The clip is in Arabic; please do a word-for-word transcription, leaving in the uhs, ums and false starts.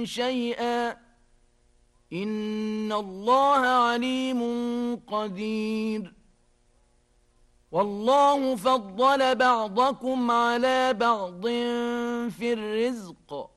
شيئا إن الله عليم قدير والله فضل بعضكم على بعض في الرزق